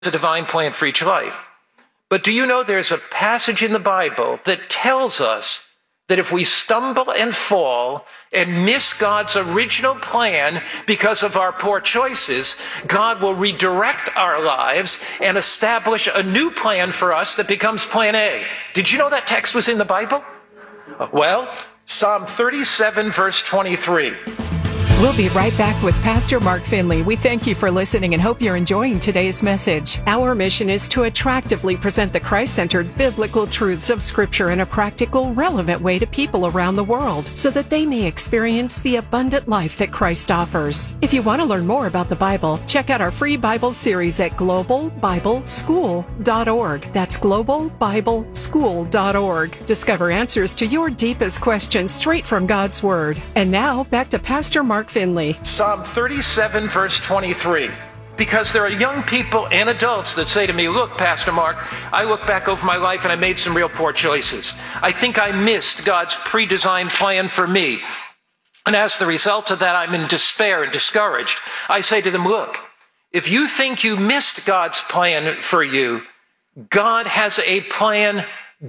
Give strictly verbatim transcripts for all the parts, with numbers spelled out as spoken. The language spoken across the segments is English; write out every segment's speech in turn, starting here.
a divine plan for each life. But do you know there's a passage in the Bible that tells us that if we stumble and fall and miss God's original plan because of our poor choices, God will redirect our lives and establish a new plan for us that becomes plan A. Did you know that text was in the Bible? Well, Psalm thirty-seven, verse twenty-three. We'll be right back with Pastor Mark Finley. We thank you for listening and hope you're enjoying today's message. Our mission is to attractively present the Christ-centered biblical truths of Scripture in a practical, relevant way to people around the world so that they may experience the abundant life that Christ offers. If you want to learn more about the Bible, check out our free Bible series at global bible school dot org. That's global bible school dot org. Discover answers to your deepest questions straight from God's Word. And now, back to Pastor Mark Finley. Psalm thirty-seven, verse twenty-three. Because there are young people and adults that say to me, look, Pastor Mark, I look back over my life and I made some real poor choices. I think I missed God's pre-designed plan for me. And as the result of that, I'm in despair and discouraged. I say to them, look, if you think you missed God's plan for you, God has a plan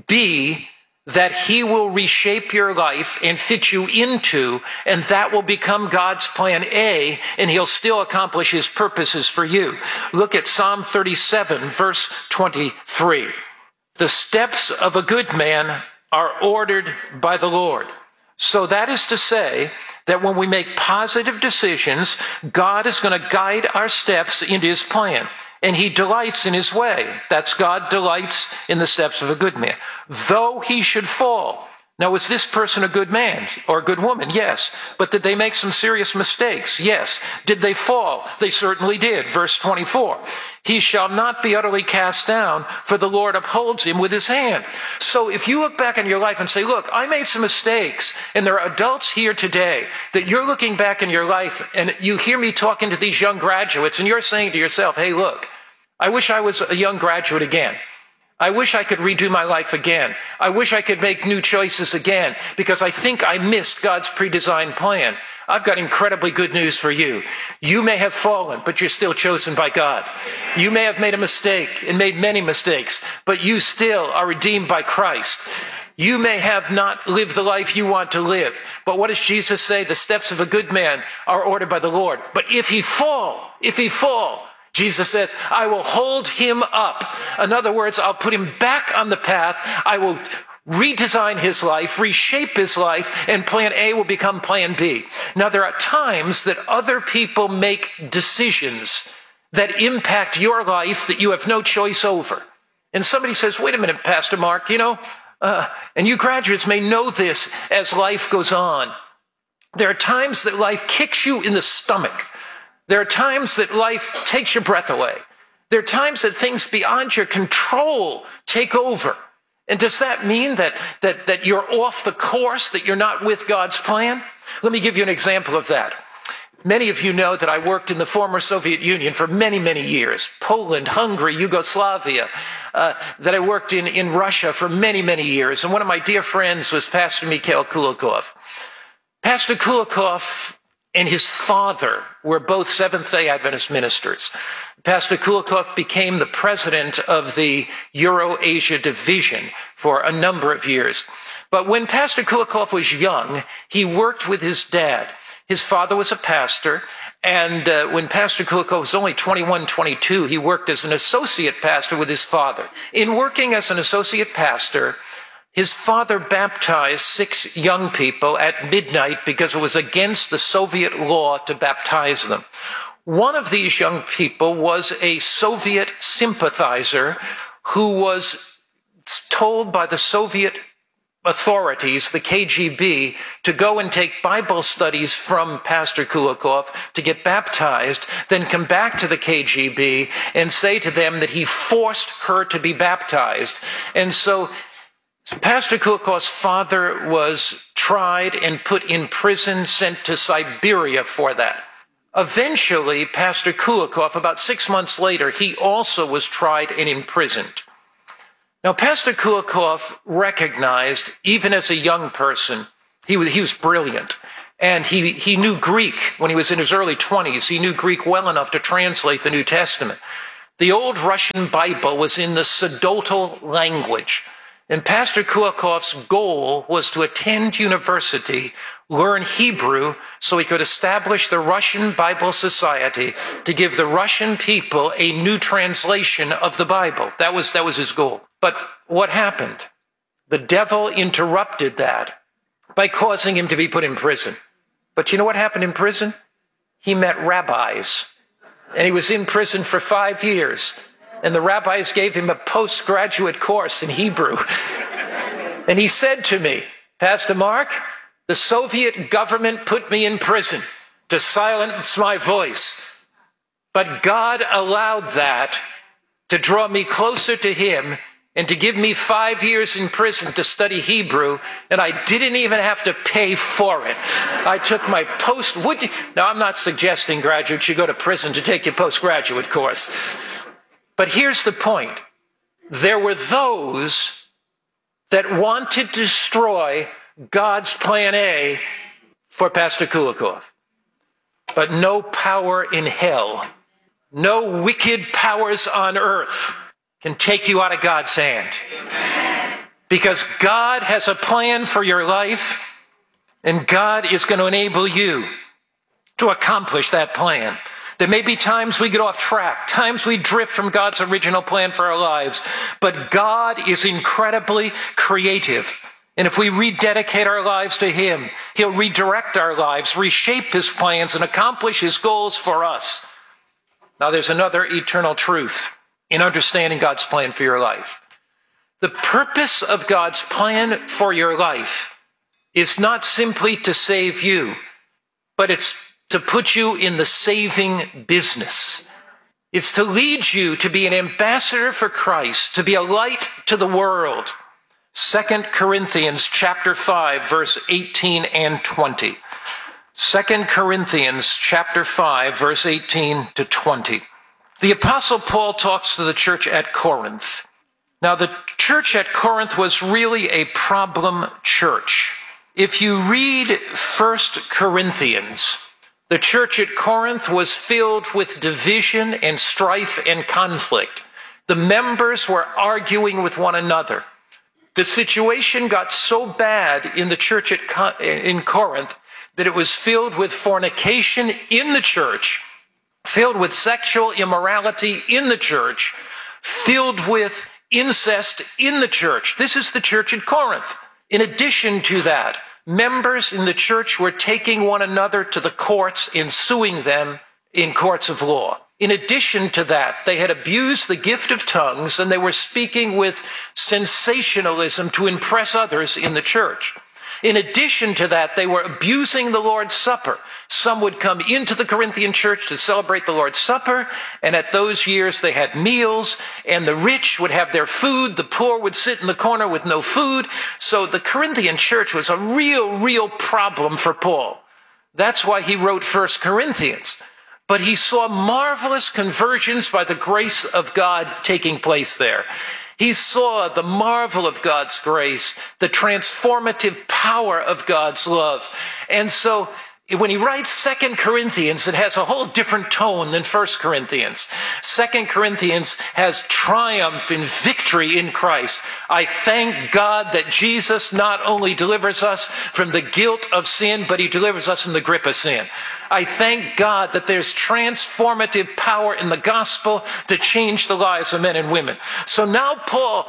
B that he will reshape your life and fit you into, and that will become God's plan A, and he'll still accomplish his purposes for you. Look at Psalm thirty-seven, verse twenty-three. The steps of a good man are ordered by the Lord. So that is to say that when we make positive decisions, God is going to guide our steps into his plan. And he delights in his way. That's God delights in the steps of a good man. Though he should fall. Now, was this person a good man or a good woman? Yes. But did they make some serious mistakes? Yes. Did they fall? They certainly did. Verse twenty-four. He shall not be utterly cast down, for the Lord upholds him with his hand. So if you look back in your life and say, look, I made some mistakes, and there are adults here today that you're looking back in your life and you hear me talking to these young graduates and you're saying to yourself, hey, look, I wish I was a young graduate again. I wish I could redo my life again. I wish I could make new choices again because I think I missed God's pre-designed plan. I've got incredibly good news for you. You may have fallen, but you're still chosen by God. You may have made a mistake and made many mistakes, but you still are redeemed by Christ. You may have not lived the life you want to live, but what does Jesus say? The steps of a good man are ordered by the Lord. But if he fall, if he fall, Jesus says, I will hold him up. In other words, I'll put him back on the path. I will redesign his life, reshape his life, and plan A will become plan B. Now, there are times that other people make decisions that impact your life that you have no choice over. And somebody says, wait a minute, Pastor Mark, you know, uh, and you graduates may know this as life goes on. There are times that life kicks you in the stomach. There are times that life takes your breath away. There are times that things beyond your control take over. And does that mean that, that, that you're off the course, that you're not with God's plan? Let me give you an example of that. Many of you know that I worked in the former Soviet Union for many, many years. Poland, Hungary, Yugoslavia. Uh, that I worked in, in Russia for many, many years. And one of my dear friends was Pastor Mikhail Kulikov. Pastor Kulikov and his father were both Seventh-day Adventist ministers. Pastor Kulikov became the president of the Euro-Asia division for a number of years. But when Pastor Kulikov was young, he worked with his dad. His father was a pastor, and uh, when Pastor Kulikov was only twenty-one, twenty-two, he worked as an associate pastor with his father. In working as an associate pastor, his father baptized six young people at midnight because it was against the Soviet law to baptize them. One of these young people was a Soviet sympathizer who was told by the Soviet authorities, the K G B, to go and take Bible studies from Pastor Kulikov to get baptized, then come back to the K G B and say to them that he forced her to be baptized. And so Pastor Kulikov's father was tried and put in prison, sent to Siberia for that. Eventually, Pastor Kulikov, about six months later, he also was tried and imprisoned. Now, Pastor Kulikov recognized, even as a young person, he was, he was brilliant. And he, he knew Greek when he was in his early twenties. He knew Greek well enough to translate the New Testament. The old Russian Bible was in the Sodotl language. And Pastor Kulikov's goal was to attend university, learn Hebrew, so he could establish the Russian Bible Society to give the Russian people a new translation of the Bible. That was, that was his goal. But what happened? The devil interrupted that by causing him to be put in prison. But you know what happened in prison? He met rabbis. And he was in prison for five years. And the rabbis gave him a postgraduate course in Hebrew. And he said to me, Pastor Mark, the Soviet government put me in prison to silence my voice. But God allowed that to draw me closer to him and to give me five years in prison to study Hebrew, and I didn't even have to pay for it. I took my post, would you? Now, I'm not suggesting graduates should go to prison to take your postgraduate course. But here's the point. There were those that wanted to destroy God's plan A for Pastor Kulikov. But no power in hell, no wicked powers on earth can take you out of God's hand. Amen. Because God has a plan for your life, and God is going to enable you to accomplish that plan. There may be times we get off track, times we drift from God's original plan for our lives, but God is incredibly creative. And if we rededicate our lives to him, he'll redirect our lives, reshape his plans, and accomplish his goals for us. Now, there's another eternal truth in understanding God's plan for your life. The purpose of God's plan for your life is not simply to save you, but it's to put you in the saving business. It's to lead you to be an ambassador for Christ, to be a light to the world. Second Corinthians chapter five, verse eighteen and twenty. Second Corinthians chapter five, verse eighteen to twenty. The Apostle Paul talks to the church at Corinth. Now, the church at Corinth was really a problem church. If you read First Corinthians, the church at Corinth was filled with division and strife and conflict. The members were arguing with one another. The situation got so bad in the church at in Corinth that it was filled with fornication in the church, filled with sexual immorality in the church, filled with incest in the church. This is the church at Corinth. In addition to that, members in the church were taking one another to the courts and suing them in courts of law. In addition to that, they had abused the gift of tongues, and they were speaking with sensationalism to impress others in the church. In addition to that, they were abusing the Lord's Supper. Some would come into the Corinthian church to celebrate the Lord's Supper, and at those years they had meals, and the rich would have their food, the poor would sit in the corner with no food. So the Corinthian church was a real, real problem for Paul. That's why he wrote First Corinthians. But he saw marvelous conversions by the grace of God taking place there. He saw the marvel of God's grace, the transformative power of God's love. And so when he writes Second Corinthians, it has a whole different tone than First Corinthians. Second Corinthians has triumph and victory in Christ. I thank God that Jesus not only delivers us from the guilt of sin, but he delivers us from the grip of sin. I thank God that there's transformative power in the gospel to change the lives of men and women. So now Paul,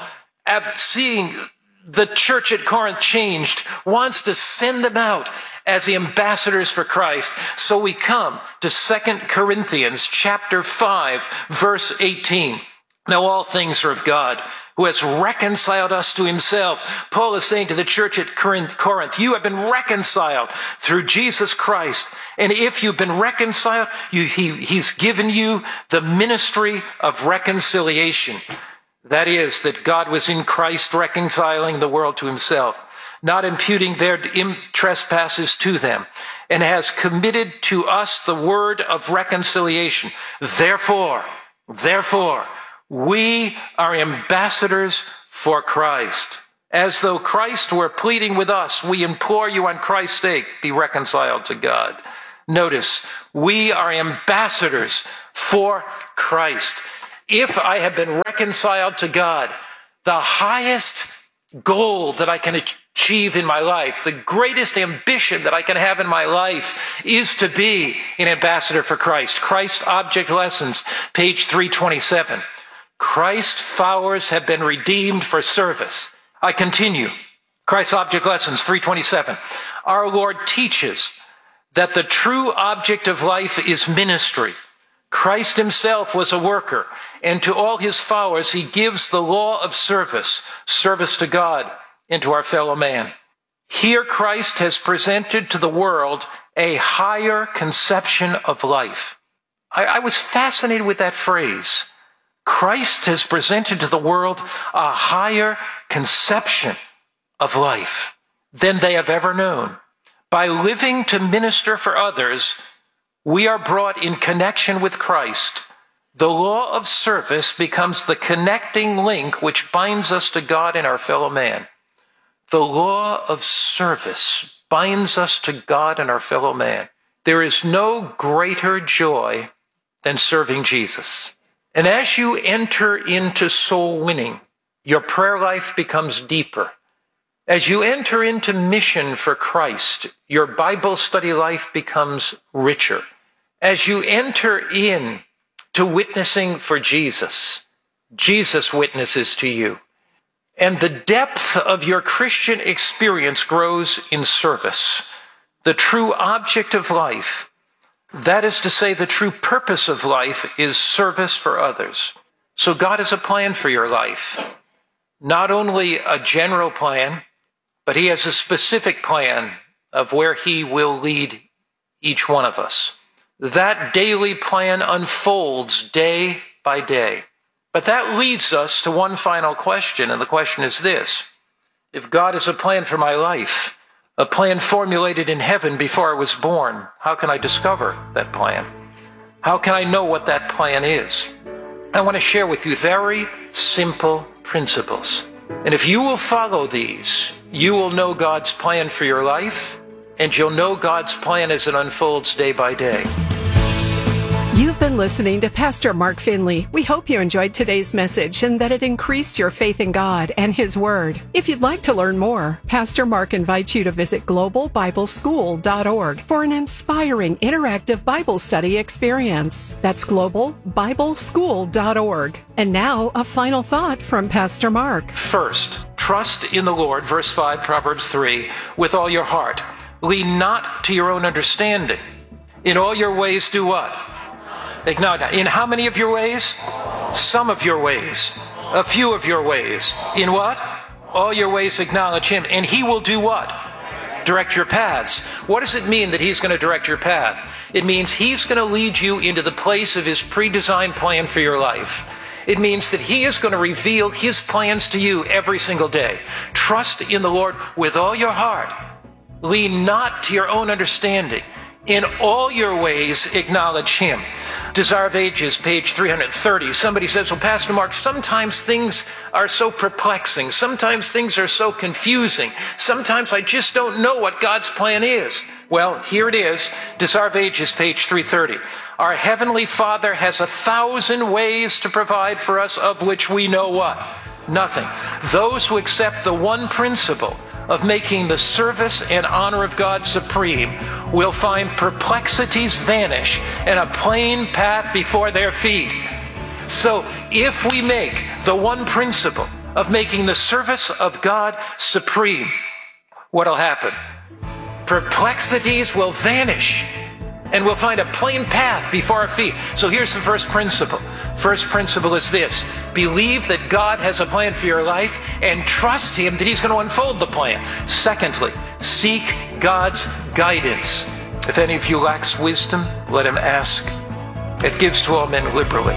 seeing the church at Corinth changed, wants to send them out as the ambassadors for Christ. So we come to Second Corinthians chapter five, verse eighteen. Now all things are of God, who has reconciled us to himself. Paul is saying to the church at Corinth, you have been reconciled through Jesus Christ. And if you've been reconciled, you, he, he's given you the ministry of reconciliation. That is, that God was in Christ reconciling the world to himself, not imputing their trespasses to them, and has committed to us the word of reconciliation. Therefore, therefore, we are ambassadors for Christ. As though Christ were pleading with us, we implore you on Christ's sake, be reconciled to God. Notice, we are ambassadors for Christ. If I have been reconciled to God, the highest goal that I can achieve in my life, the greatest ambition that I can have in my life is to be an ambassador for Christ. Christ Object Lessons, page three twenty-seven. Christ followers have been redeemed for service. I continue. Christ Object Lessons, three twenty-seven. Our Lord teaches that the true object of life is ministry. Christ himself was a worker, and to all his followers he gives the law of service, service to God and to our fellow man. Here Christ has presented to the world a higher conception of life. I, I was fascinated with that phrase. Christ has presented to the world a higher conception of life than they have ever known. By living to minister for others, we are brought in connection with Christ. The law of service becomes the connecting link which binds us to God and our fellow man. The law of service binds us to God and our fellow man. There is no greater joy than serving Jesus. And as you enter into soul winning, your prayer life becomes deeper. As you enter into mission for Christ, your Bible study life becomes richer. As you enter in to witnessing for Jesus, Jesus witnesses to you. And the depth of your Christian experience grows in service. The true object of life, that is to say, the true purpose of life, is service for others. So God has a plan for your life. Not only a general plan, but he has a specific plan of where he will lead each one of us. That daily plan unfolds day by day. But that leads us to one final question, and the question is this. If God has a plan for my life, a plan formulated in heaven before I was born, how can I discover that plan? How can I know what that plan is? I want to share with you very simple principles. And if you will follow these, you will know God's plan for your life, and you'll know God's plan as it unfolds day by day. You've been listening to Pastor Mark Finley. We hope you enjoyed today's message and that it increased your faith in God and His Word. If you'd like to learn more, Pastor Mark invites you to visit global bible school dot org for an inspiring interactive Bible study experience. That's global bible school dot org. And now, a final thought from Pastor Mark. First, trust in the Lord, verse five, Proverbs three, with all your heart. Lean not to your own understanding. In all your ways do what? Acknowledge. In how many of your ways? Some of your ways. A few of your ways. In what? All your ways acknowledge him. And he will do what? Direct your paths. What does it mean that he's going to direct your path? It means he's going to lead you into the place of his pre-designed plan for your life. It means that he is going to reveal his plans to you every single day. Trust in the Lord with all your heart. Lean not to your own understanding. In all your ways, acknowledge him. Desire of Ages, page three thirty. Somebody says, well, Pastor Mark, sometimes things are so perplexing. Sometimes things are so confusing. Sometimes I just don't know what God's plan is. Well, here it is. Desire of Ages, page three thirty. Our Heavenly Father has a thousand ways to provide for us, of which we know what? Nothing. Those who accept the one principle of making the service and honor of God supreme will find perplexities vanish and a plain path before their feet. So if we make the one principle of making the service of God supreme, what'll happen? Perplexities will vanish and we'll find a plain path before our feet. So here's the first principle. First principle is this. Believe that God has a plan for your life and trust him that he's going to unfold the plan. Secondly, seek God's guidance. If any of you lacks wisdom, let him ask. It gives to all men liberally.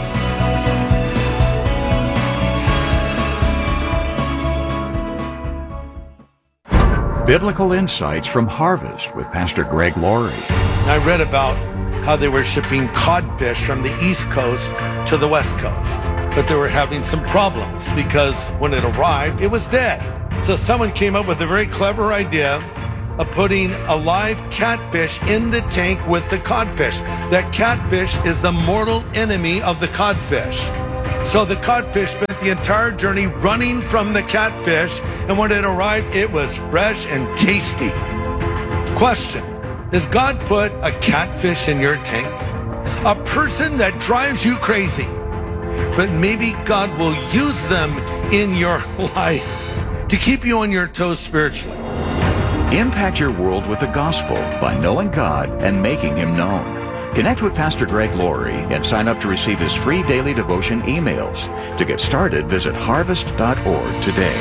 Biblical Insights from Harvest with Pastor Greg Laurie. I read about how they were shipping codfish from the East Coast to the West Coast, but they were having some problems because when it arrived, it was dead. So someone came up with a very clever idea of putting a live catfish in the tank with the codfish. That catfish is the mortal enemy of the codfish. So the codfish spent the entire journey running from the catfish, and when it arrived, it was fresh and tasty. Question: does God put a catfish in your tank? A person that drives you crazy, but maybe God will use them in your life to keep you on your toes spiritually. Impact your world with the gospel by knowing God and making Him known. Connect with Pastor Greg Laurie and sign up to receive his free daily devotion emails. To get started, visit harvest dot org today.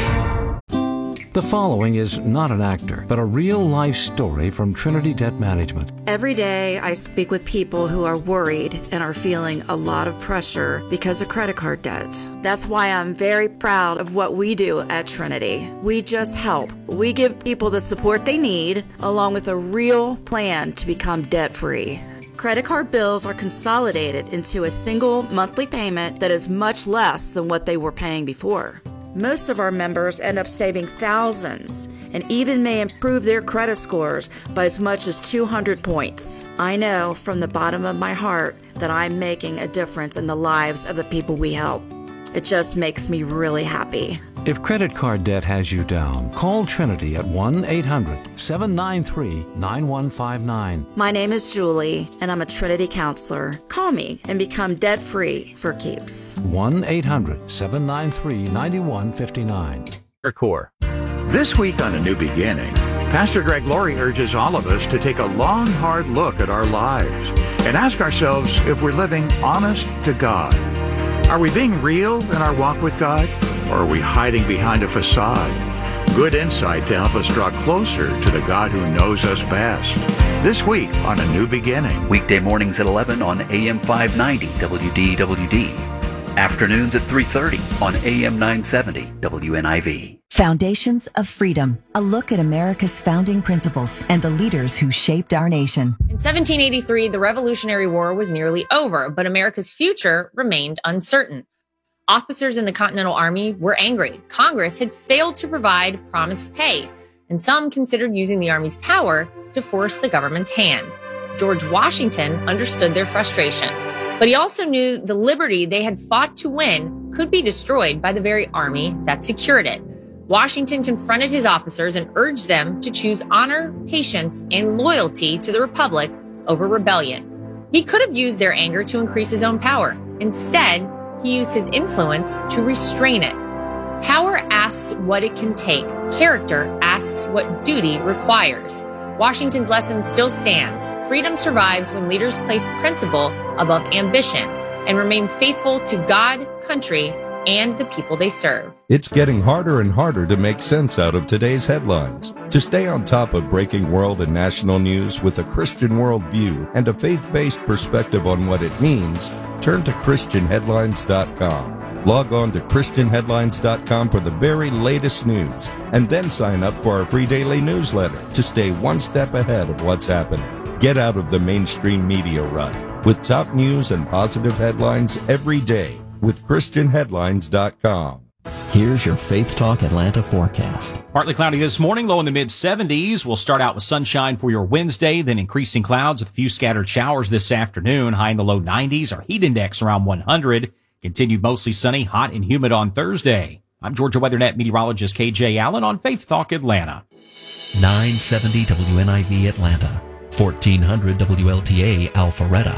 The following is not an actor, but a real-life story from Trinity Debt Management. Every day I speak with people who are worried and are feeling a lot of pressure because of credit card debt. That's why I'm very proud of what we do at Trinity. We just help. We give people the support they need, along with a real plan to become debt-free. Credit card bills are consolidated into a single monthly payment that is much less than what they were paying before. Most of our members end up saving thousands and even may improve their credit scores by as much as two hundred points. I know from the bottom of my heart that I'm making a difference in the lives of the people we help. It just makes me really happy. If credit card debt has you down, call Trinity at one eight hundred seven nine three nine one five nine. My name is Julie, and I'm a Trinity counselor. Call me and become debt-free for keeps. one eight hundred seven nine three nine one five nine. Core. This week on A New Beginning, Pastor Greg Laurie urges all of us to take a long, hard look at our lives and ask ourselves if we're living honest to God. Are we being real in our walk with God, or are we hiding behind a facade? Good insight to help us draw closer to the God who knows us best. This week on A New Beginning. Weekday mornings at eleven on A M five ninety W D W D. Afternoons at three thirty on A M nine seventy W N I V. Foundations of Freedom, a look at America's founding principles and the leaders who shaped our nation. In seventeen eighty-three, the Revolutionary War was nearly over, but America's future remained uncertain. Officers in the Continental Army were angry. Congress had failed to provide promised pay, and some considered using the Army's power to force the government's hand. George Washington understood their frustration, but he also knew the liberty they had fought to win could be destroyed by the very army that secured it. Washington confronted his officers and urged them to choose honor, patience, and loyalty to the Republic over rebellion. He could have used their anger to increase his own power. Instead, he used his influence to restrain it. Power asks what it can take. Character asks what duty requires. Washington's lesson still stands. Freedom survives when leaders place principle above ambition and remain faithful to God, country, and the people they serve. It's getting harder and harder to make sense out of today's headlines. To stay on top of breaking world and national news with a Christian worldview and a faith-based perspective on what it means, turn to Christian Headlines dot com. Log on to Christian Headlines dot com for the very latest news, and then sign up for our free daily newsletter to stay one step ahead of what's happening. Get out of the mainstream media rut with top news and positive headlines every day with Christian Headlines dot com. Here's your Faith Talk Atlanta forecast. Partly cloudy this morning, low in the mid seventies. We'll start out with sunshine for your Wednesday, then increasing clouds with a few scattered showers this afternoon. High in the low nineties. Our heat index around one hundred. Continued mostly sunny, hot and humid on Thursday. I'm Georgia WeatherNet meteorologist K J Allen on Faith Talk Atlanta. nine seventy W N I V Atlanta, fourteen hundred W L T A Alpharetta.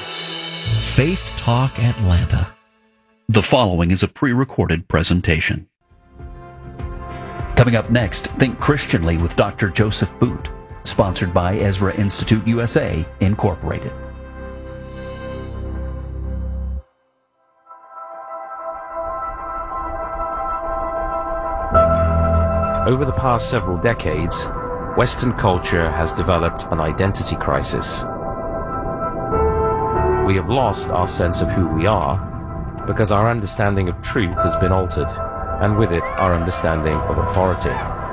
Faith Talk Atlanta. The following is a pre-recorded presentation. Coming up next, Think Christianly with Doctor Joseph Boot, sponsored by Ezra Institute U S A, Incorporated. Over the past several decades, Western culture has developed an identity crisis. We have lost our sense of who we are because our understanding of truth has been altered, and with it, our understanding of authority.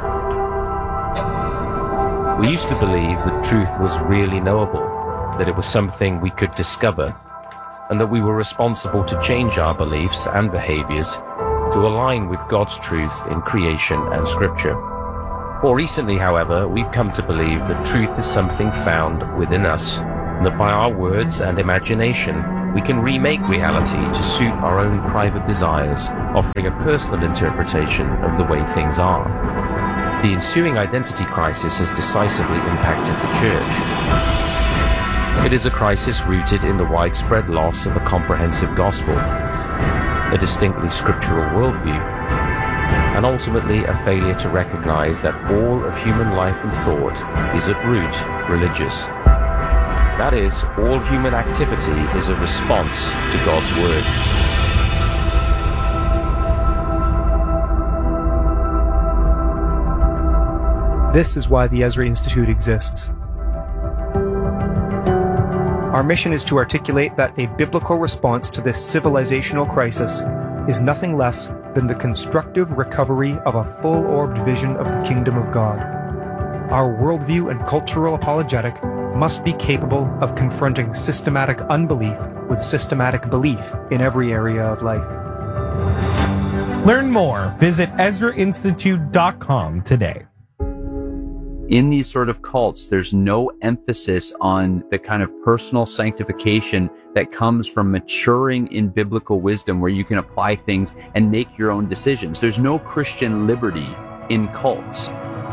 We used to believe that truth was really knowable, that it was something we could discover, and that we were responsible to change our beliefs and behaviors to align with God's truth in creation and Scripture. More recently, however, we've come to believe that truth is something found within us, and that by our words and imagination, we can remake reality to suit our own private desires, offering a personal interpretation of the way things are. The ensuing identity crisis has decisively impacted the Church. It is a crisis rooted in the widespread loss of a comprehensive gospel, a distinctly scriptural worldview, and ultimately a failure to recognize that all of human life and thought is at root religious. That is, all human activity is a response to God's Word. This is why the Ezra Institute exists. Our mission is to articulate that a biblical response to this civilizational crisis is nothing less than the constructive recovery of a full-orbed vision of the kingdom of God. Our worldview and cultural apologetic must be capable of confronting systematic unbelief with systematic belief in every area of life. Learn more. Visit Ezra Institute dot com today. In these sort of cults, there's no emphasis on the kind of personal sanctification that comes from maturing in biblical wisdom, where you can apply things and make your own decisions. There's no Christian liberty in cults.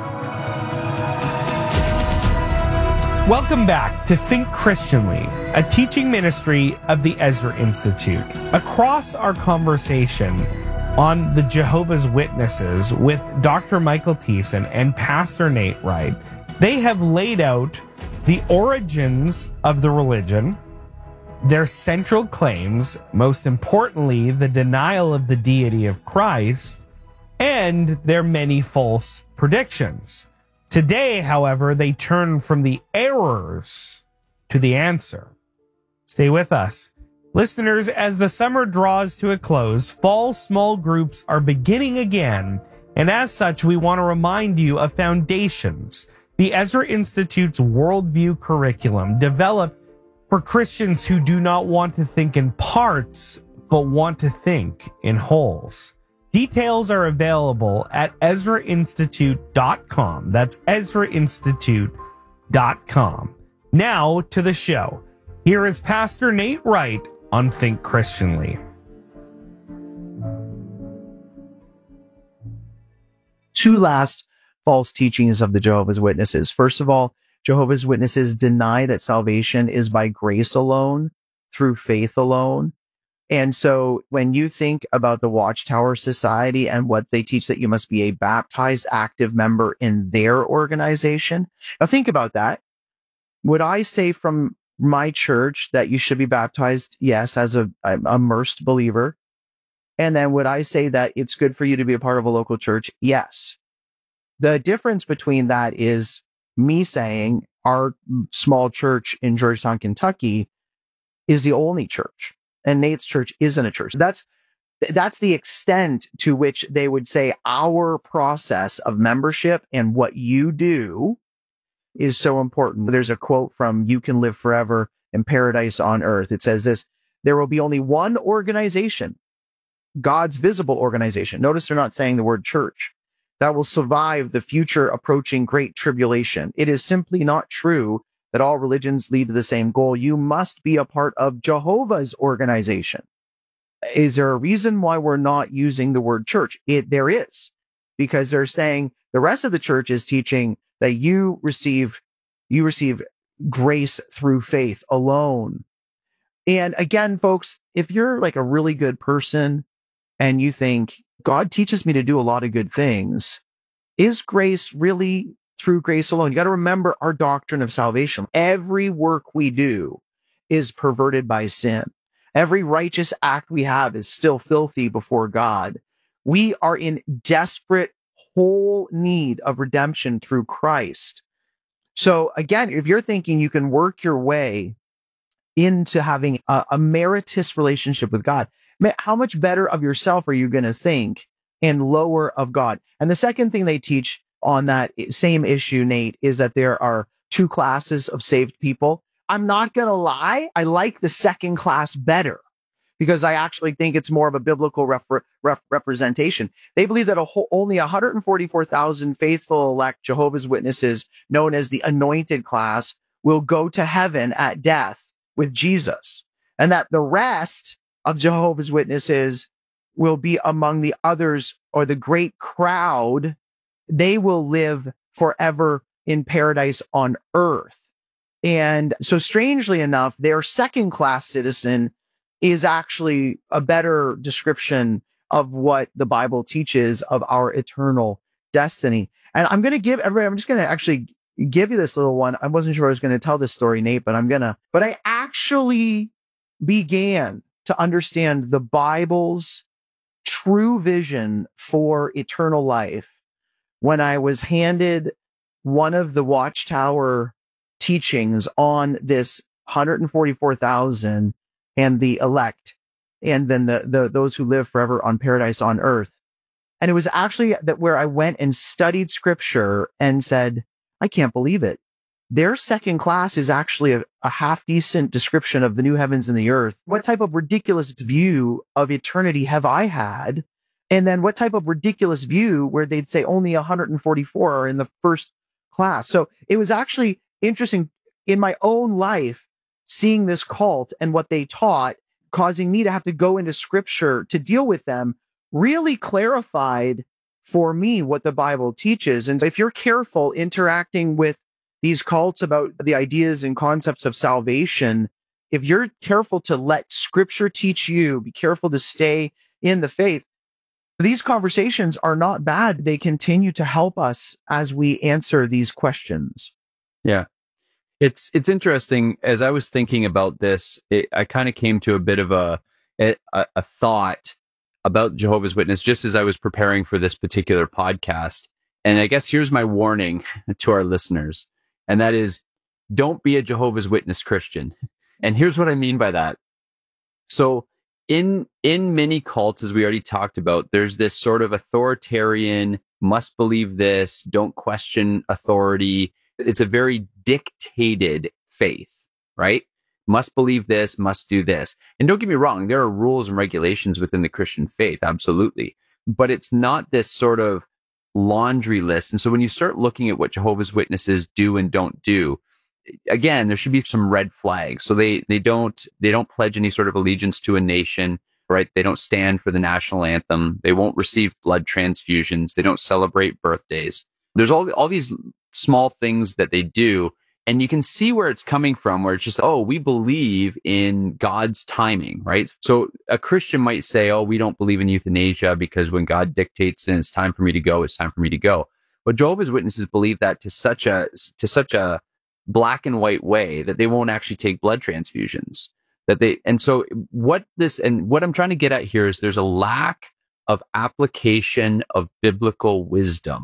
Welcome back to Think Christianly, a teaching ministry of the Ezra Institute. Across our conversation on the Jehovah's Witnesses with Doctor Michael Thiessen and Pastor Nate Wright, they have laid out the origins of the religion, their central claims, most importantly, the denial of the deity of Christ, and their many false predictions. Today, however, they turn from the errors to the answer. Stay with us. Listeners, as the summer draws to a close, fall small groups are beginning again, and as such, we want to remind you of Foundations, the Ezra Institute's worldview curriculum developed for Christians who do not want to think in parts, but want to think in wholes. Details are available at Ezra Institute dot com. That's Ezra Institute dot com. Now to the show. Here is Pastor Nate Wright on Think Christianly. Two last false teachings of the Jehovah's Witnesses. First of all, Jehovah's Witnesses deny that salvation is by grace alone, through faith alone. And so when you think about the Watchtower Society and what they teach, that you must be a baptized active member in their organization. Now think about that. Would I say from my church that you should be baptized? Yes, as a, a immersed believer. And then would I say that it's good for you to be a part of a local church? Yes. The difference between that is me saying our small church in Georgetown, Kentucky is the only church. And Nate's church isn't a church. That's that's the extent to which they would say our process of membership and what you do is so important. There's a quote from You Can Live Forever in Paradise on Earth. It says this: there will be only one organization, God's visible organization. Notice they're not saying the word church, that will survive the future approaching great tribulation. It is simply not true that all religions lead to the same goal. You must be a part of Jehovah's organization. Is there a reason why we're not using the word church? It, there is, because they're saying the rest of the church is teaching that you receive, you receive grace through faith alone. And again, folks, if you're like a really good person and you think God teaches me to do a lot of good things, is grace really through grace alone? You got to remember our doctrine of salvation. Every work we do is perverted by sin. Every righteous act we have is still filthy before God. We are in desperate, whole need of redemption through Christ. So again, if you're thinking you can work your way into having a, a meritorious relationship with God, how much better of yourself are you going to think and lower of God? And the second thing they teach on that same issue, Nate, is that there are two classes of saved people. I'm not going to lie. I like the second class better because I actually think it's more of a biblical ref- ref- representation. They believe that a whole, only one hundred forty-four thousand faithful elect Jehovah's Witnesses, known as the anointed class, will go to heaven at death with Jesus. and that the rest of Jehovah's Witnesses will be among the others, or the great crowd. They will live forever in paradise on earth. And so strangely enough, their second class citizen is actually a better description of what the Bible teaches of our eternal destiny. And I'm going to give everybody, I'm just going to actually give you this little one. I wasn't sure I was going to tell this story, Nate, but I'm going to, but I actually began to understand the Bible's true vision for eternal life when I was handed one of the Watchtower teachings on this one hundred forty-four thousand and the elect, and then the, the those who live forever on paradise on earth. And it was actually that where I went and studied scripture and said, I can't believe it. Their second class is actually a, a half decent description of the new heavens and the earth. What type of ridiculous view of eternity have I had? And then what type of ridiculous view where they'd say only one hundred forty-four are in the first class? So it was actually interesting in my own life, seeing this cult and what they taught, causing me to have to go into scripture to deal with them, really clarified for me what the Bible teaches. And if you're careful interacting with these cults about the ideas and concepts of salvation, if you're careful to let scripture teach you, be careful to stay in the faith, these conversations are not bad. They continue to help us as we answer these questions. Yeah. It's, it's interesting. As I was thinking about this, it, I kind of came to a bit of a, a, a thought about Jehovah's Witness just as I was preparing for this particular podcast. And I guess here's my warning to our listeners. And that is, don't be a Jehovah's Witness Christian. And here's what I mean by that. So in, in many cults, as we already talked about, there's this sort of authoritarian, must believe this, don't question authority. It's a very dictated faith, right? Must believe this, must do this. And don't get me wrong, there are rules and regulations within the Christian faith, absolutely. But it's not this sort of laundry list. And so when you start looking at what Jehovah's Witnesses do and don't do, again, there should be some red flags. So they, they don't, they don't pledge any sort of allegiance to a nation, right? They don't stand for the national anthem. They won't receive blood transfusions. They don't celebrate birthdays. There's all, all these small things that they do. And you can see where it's coming from, where it's just, oh, we believe in God's timing, right? So a Christian might say, oh, we don't believe in euthanasia because when God dictates and it's time for me to go, it's time for me to go. But Jehovah's Witnesses believe that to such a, to such a black and white way that they won't actually take blood transfusions. That they, and so what this, and what I'm trying to get at here is there's a lack of application of biblical wisdom,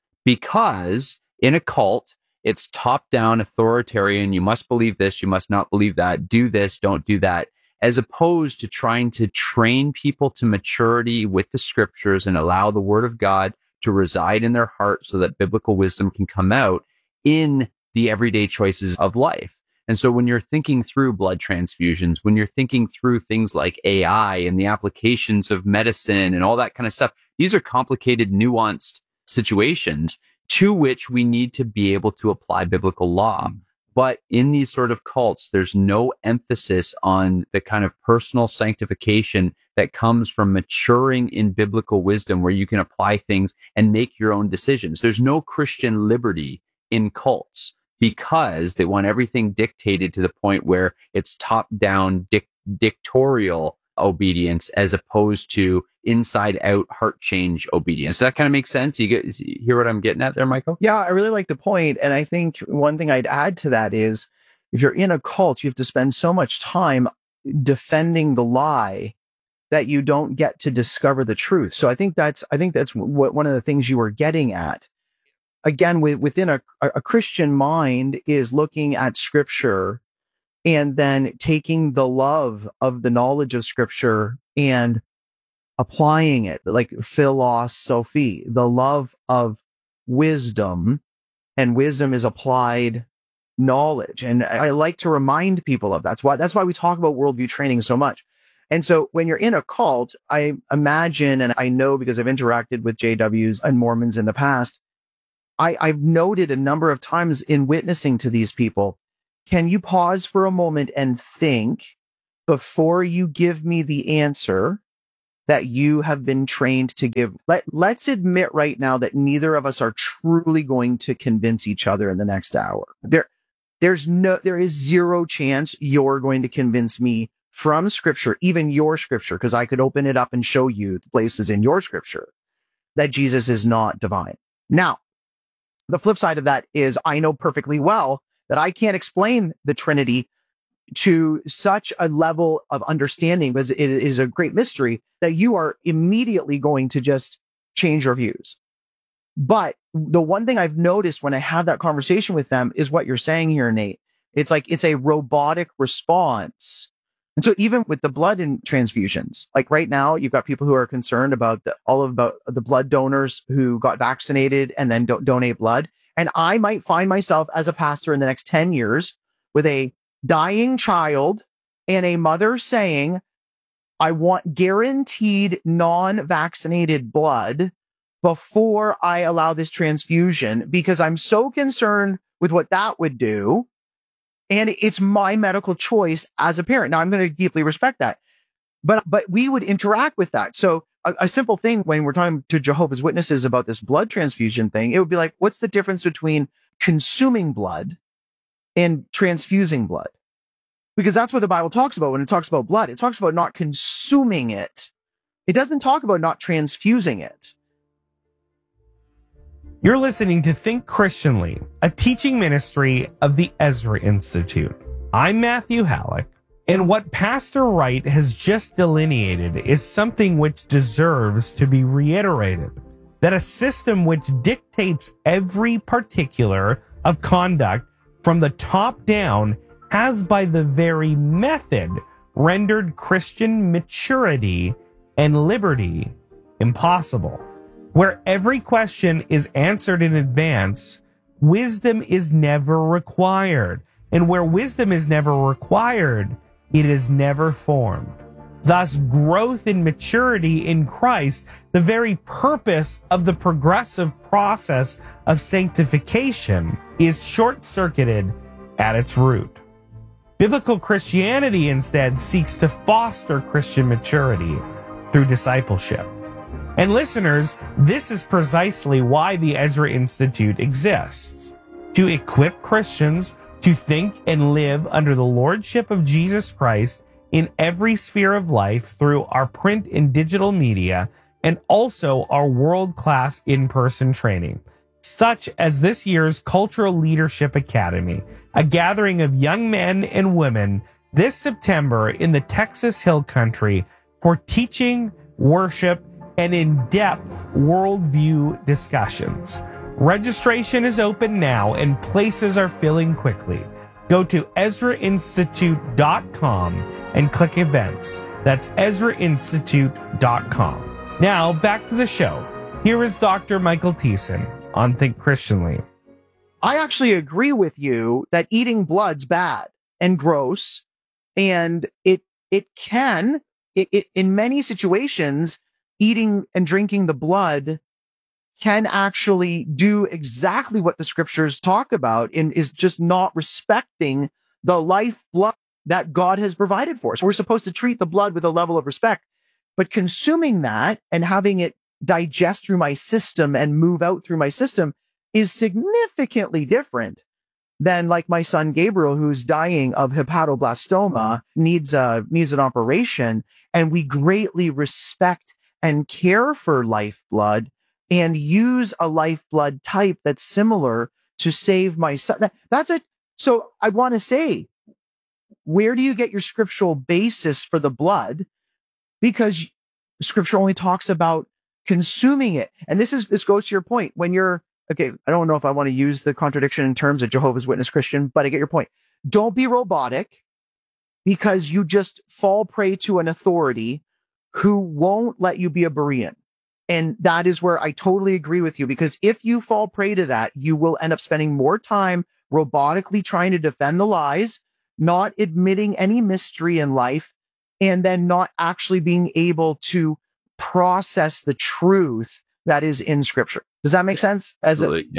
because in a cult, it's top-down, authoritarian. You must believe this. You must not believe that. Do this. Don't do that. As opposed to trying to train people to maturity with the scriptures and allow the word of God to reside in their heart so that biblical wisdom can come out in the everyday choices of life. And so when you're thinking through blood transfusions, when you're thinking through things like A I and the applications of medicine and all that kind of stuff, these are complicated, nuanced situations to which we need to be able to apply biblical law. But in these sort of cults, there's no emphasis on the kind of personal sanctification that comes from maturing in biblical wisdom, where you can apply things and make your own decisions. There's no Christian liberty in cults because they want everything dictated to the point where it's top-down dic- dictatorial obedience as opposed to inside out heart change obedience. Does that kind of make sense? You get, you hear what I'm getting at there, Michael? Yeah, I really like the point. And I think one thing I'd add to that is if you're in a cult, you have to spend so much time defending the lie that you don't get to discover the truth. So I think that's, I think that's what one of the things you were getting at. Again, with, within a, a Christian mind is looking at scripture and then taking the love of the knowledge of scripture and applying it, like philosophy, the love of wisdom, and wisdom is applied knowledge. And I like to remind people of that. That's why, that's why we talk about worldview training so much. And so when you're in a cult, I imagine, and I know because I've interacted with J Ws and Mormons in the past, I, I've noted a number of times in witnessing to these people, can you pause for a moment and think before you give me the answer that you have been trained to give. Let, let's admit right now that neither of us are truly going to convince each other in the next hour. There, there's no, there is zero chance you're going to convince me from scripture, even your scripture, because I could open it up and show you the places in your scripture that Jesus is not divine. Now, the flip side of that is I know perfectly well that I can't explain the Trinity to such a level of understanding, because it is a great mystery, that you are immediately going to just change your views. But the one thing I've noticed when I have that conversation with them is what you're saying here, Nate. It's like it's a robotic response. And so even with the blood in transfusions, like right now, you've got people who are concerned about the, all of about the blood donors who got vaccinated and then don't donate blood. And I might find myself as a pastor in the next ten years with a dying child and a mother saying, I want guaranteed non-vaccinated blood before I allow this transfusion, because I'm so concerned with what that would do. And it's my medical choice as a parent. Now, I'm going to deeply respect that, but, but we would interact with that. So a, a simple thing when we're talking to Jehovah's Witnesses about this blood transfusion thing, it would be like, what's the difference between consuming blood and transfusing blood? Because that's what the Bible talks about when it talks about blood. It talks about not consuming it. It doesn't talk about not transfusing it. You're listening to Think Christianly, a teaching ministry of the Ezra Institute. I'm Matthew Halleck, and what Pastor Wright has just delineated is something which deserves to be reiterated, that a system which dictates every particular of conduct from the top down has by the very method rendered Christian maturity and liberty impossible. Where every question is answered in advance, wisdom is never required. And where wisdom is never required, it is never formed. Thus, growth in maturity in Christ, the very purpose of the progressive process of sanctification, is short-circuited at its root. Biblical Christianity instead seeks to foster Christian maturity through discipleship. And listeners, this is precisely why the Ezra Institute exists. To equip Christians to think and live under the lordship of Jesus Christ in every sphere of life through our print and digital media, and also our world-class in-person training, such as this year's Cultural Leadership Academy, a gathering of young men and women this September in the Texas Hill Country for teaching, worship, and in-depth worldview discussions. Registration is open now and places are filling quickly. Go to Ezra Institute dot com and click events. That's Ezra Institute dot com. Now back to the show. Here is Doctor Michael Thiessen on Think Christianly. I actually agree with you that eating blood's bad and gross, and it it can it, it in many situations eating and drinking the blood can actually do exactly what the scriptures talk about and is just not respecting the life blood that God has provided for us. We're supposed to treat the blood with a level of respect, but consuming that and having it digest through my system and move out through my system is significantly different than like my son Gabriel, who's dying of hepatoblastoma, needs a, needs an operation. And we greatly respect and care for lifeblood and use a lifeblood type that's similar to save my son. That, that's it. So I want to say, where do you get your scriptural basis for the blood? Because scripture only talks about consuming it. And this is, this goes to your point. When you're, okay, I don't know if I want to use the contradiction in terms of Jehovah's Witness Christian, but I get your point. Don't be robotic because you just fall prey to an authority who won't let you be a Berean. And that is where I totally agree with you, because if you fall prey to that, you will end up spending more time robotically trying to defend the lies, not admitting any mystery in life, and then not actually being able to process the truth that is in scripture. Does that make sense? As Absolutely. a, yeah. yeah.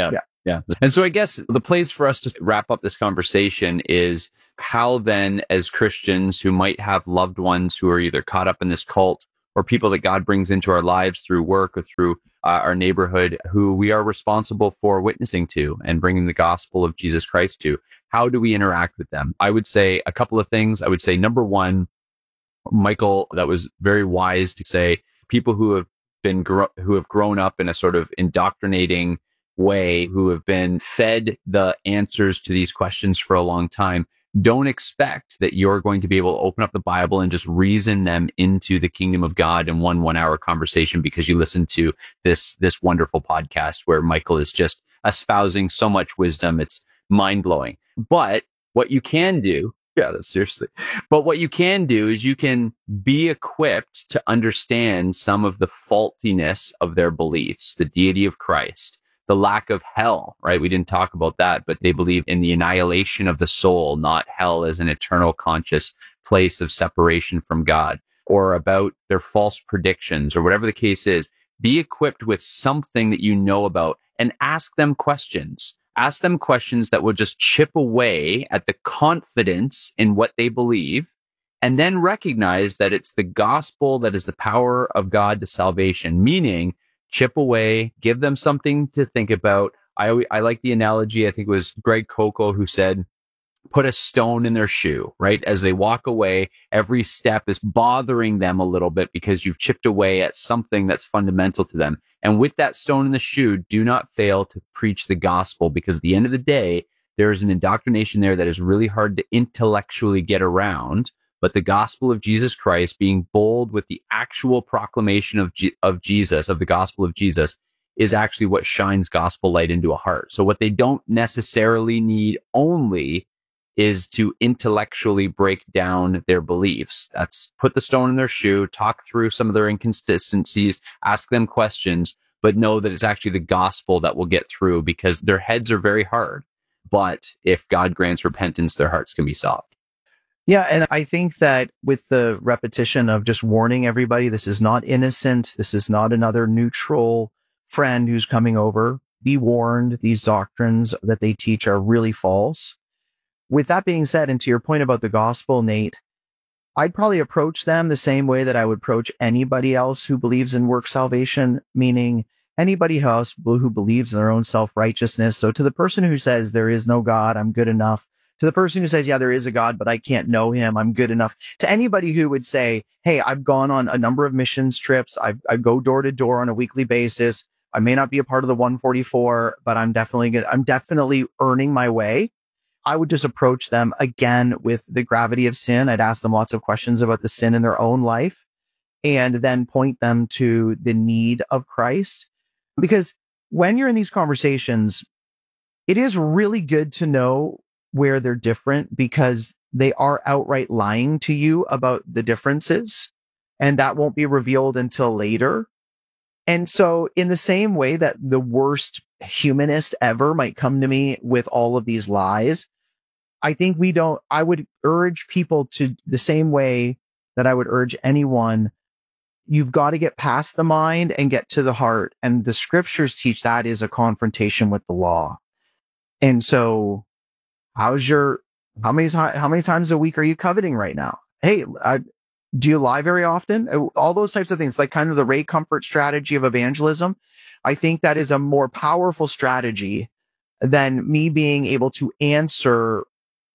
Yeah. And so I guess the place for us to wrap up this conversation is how then, as Christians who might have loved ones who are either caught up in this cult or people that God brings into our lives through work or through uh, our neighborhood, who we are responsible for witnessing to and bringing the gospel of Jesus Christ to, how do we interact with them? I would say a couple of things. I would say, number one, Michael, that was very wise to say, people who have been, gro- who have grown up in a sort of indoctrinating way, who have been fed the answers to these questions for a long time, don't expect that you're going to be able to open up the Bible and just reason them into the kingdom of God in one one hour conversation because you listen to this, this wonderful podcast where Michael is just espousing so much wisdom. It's mind blowing. But what you can do, yeah, that's seriously, but what you can do is you can be equipped to understand some of the faultiness of their beliefs, the deity of Christ, the lack of hell, right? We didn't talk about that, but they believe in the annihilation of the soul, not hell as an eternal conscious place of separation from God, or about their false predictions, or whatever the case is. Be equipped with something that you know about and ask them questions. Ask them questions that will just chip away at the confidence in what they believe, and then recognize that it's the gospel that is the power of God to salvation, meaning chip away, give them something to think about. I I like the analogy. I think it was Greg Coco who said, put a stone in their shoe, right? As they walk away, every step is bothering them a little bit because you've chipped away at something that's fundamental to them. And with that stone in the shoe, do not fail to preach the gospel, because at the end of the day, there is an indoctrination there that is really hard to intellectually get around. But the gospel of Jesus Christ, being bold with the actual proclamation of, G- of Jesus, of the gospel of Jesus, is actually what shines gospel light into a heart. So what they don't necessarily need only is to intellectually break down their beliefs. That's put the stone in their shoe, talk through some of their inconsistencies, ask them questions, but know that it's actually the gospel that will get through, because their heads are very hard. But if God grants repentance, their hearts can be soft. Yeah, and I think that with the repetition of just warning everybody, this is not innocent. This is not another neutral friend who's coming over. Be warned, these doctrines that they teach are really false. With that being said, and to your point about the gospel, Nate, I'd probably approach them the same way that I would approach anybody else who believes in work salvation, meaning anybody else who believes in their own self-righteousness. So to the person who says there is no God, I'm good enough. To the person who says, yeah, there is a God, but I can't know him, I'm good enough. To anybody who would say, hey, I've gone on a number of missions trips. I, I go door to door on a weekly basis. I may not be a part of the one forty-four, but I'm definitely good. I'm definitely earning my way. I would just approach them again with the gravity of sin. I'd ask them lots of questions about the sin in their own life, and then point them to the need of Christ. Because when you're in these conversations, it is really good to know where they're different, because they are outright lying to you about the differences, and that won't be revealed until later. And so in the same way that the worst humanist ever might come to me with all of these lies, I think we don't, I would urge people to the same way that I would urge anyone. You've got to get past the mind and get to the heart. And the scriptures teach that is a confrontation with the law. And so how's your, how many, how many times a week are you coveting right now? Hey, I, do you lie very often? All those types of things, like kind of the Ray Comfort strategy of evangelism. I think that is a more powerful strategy than me being able to answer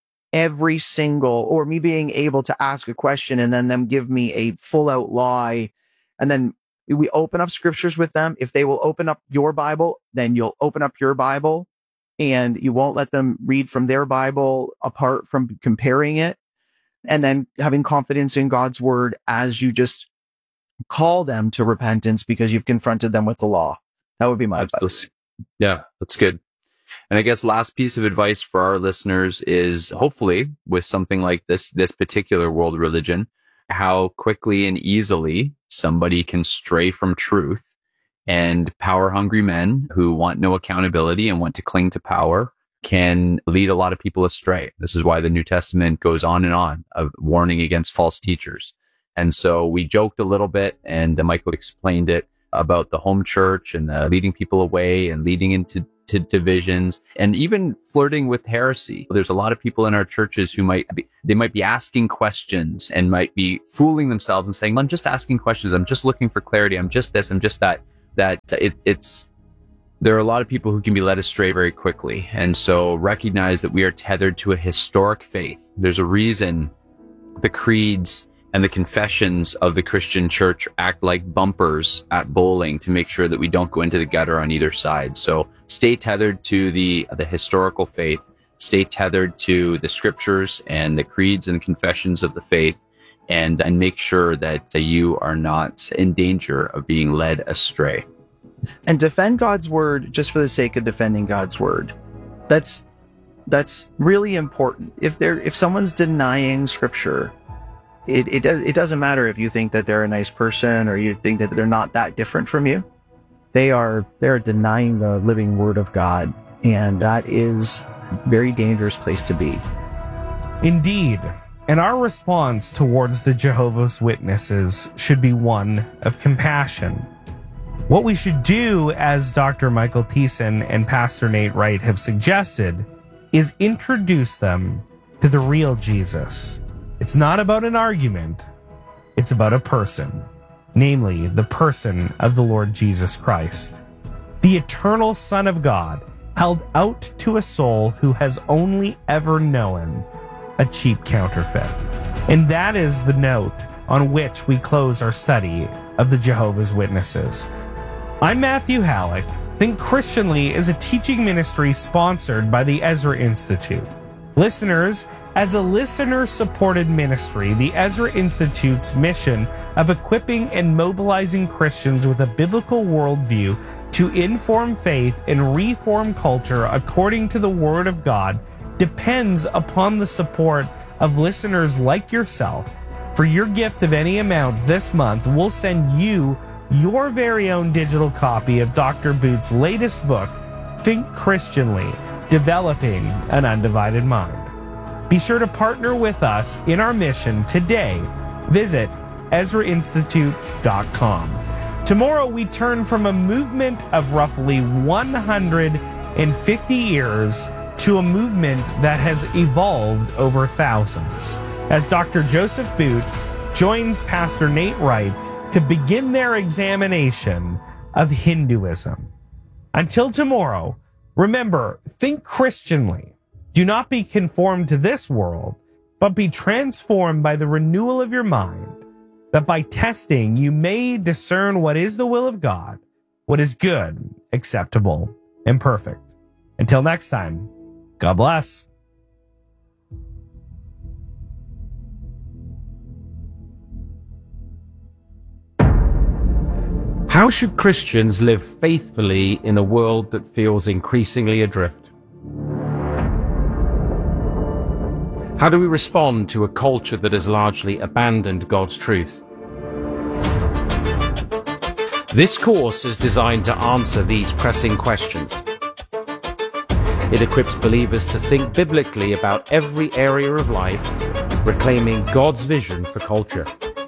every single, or me being able to ask a question and then them give me a full out lie. And then we open up scriptures with them. If they will open up your Bible, then you'll open up your Bible, and you won't let them read from their Bible apart from comparing it. And then having confidence in God's word as you just call them to repentance because you've confronted them with the law. That would be my advice. Yeah, that's good. And I guess last piece of advice for our listeners is, hopefully with something like this, this particular world religion, how quickly and easily somebody can stray from truth, and power hungry men who want no accountability and want to cling to power can lead a lot of people astray. This is why the New Testament goes on and on of warning against false teachers. And so we joked a little bit, and Michael explained it about the home church and the leading people away and leading into to divisions and even flirting with heresy. There's a lot of people in our churches who might be, they might be asking questions and might be fooling themselves and saying, I'm just asking questions. I'm just looking for clarity. I'm just this. I'm just that, that it, it's, there are a lot of people who can be led astray very quickly. And so recognize that we are tethered to a historic faith. There's a reason the creeds and the confessions of the Christian church act like bumpers at bowling to make sure that we don't go into the gutter on either side. So stay tethered to the, the historical faith, stay tethered to the scriptures and the creeds and confessions of the faith, and, and make sure that uh, you are not in danger of being led astray. And defend God's word just for the sake of defending God's word. That's, that's really important. If they're, if someone's denying scripture, It, it, it doesn't matter if you think that they're a nice person or you think that they're not that different from you. They are, they're denying the living word of God. And that is a very dangerous place to be. Indeed. And our response towards the Jehovah's Witnesses should be one of compassion. What we should do, as Doctor Michael Thiessen and Pastor Nate Wright have suggested, is introduce them to the real Jesus. It's not about an argument. It's about a person, namely the person of the Lord Jesus Christ, the eternal Son of God, held out to a soul who has only ever known a cheap counterfeit. And that is the note on which we close our study of the Jehovah's Witnesses. I'm Matthew Halleck. Think Christianly is a teaching ministry sponsored by the Ezra Institute. Listeners, as a listener-supported ministry, the Ezra Institute's mission of equipping and mobilizing Christians with a biblical worldview to inform faith and reform culture according to the Word of God depends upon the support of listeners like yourself. For your gift of any amount this month, we'll send you your very own digital copy of Doctor Boot's latest book, Think Christianly, Developing an Undivided Mind. Be sure to partner with us in our mission today. Visit Ezra Institute dot com. Tomorrow we turn from a movement of roughly one hundred fifty years to a movement that has evolved over thousands, as Doctor Joseph Boot joins Pastor Nate Wright to begin their examination of Hinduism. Until tomorrow, remember, think Christianly. Do not be conformed to this world, but be transformed by the renewal of your mind, that by testing you may discern what is the will of God, what is good, acceptable, and perfect. Until next time, God bless. How should Christians live faithfully in a world that feels increasingly adrift? How do we respond to a culture that has largely abandoned God's truth? This course is designed to answer these pressing questions. It equips believers to think biblically about every area of life, reclaiming God's vision for culture.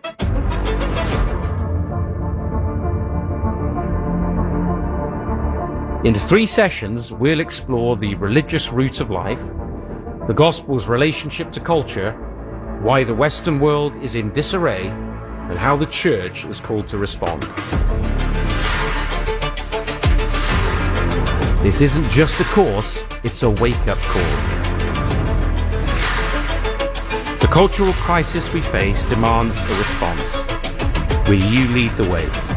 In three sessions, we'll explore the religious roots of life, the gospel's relationship to culture, why the Western world is in disarray, and how the church is called to respond. This isn't just a course, it's a wake-up call. The cultural crisis we face demands a response. Will you lead the way?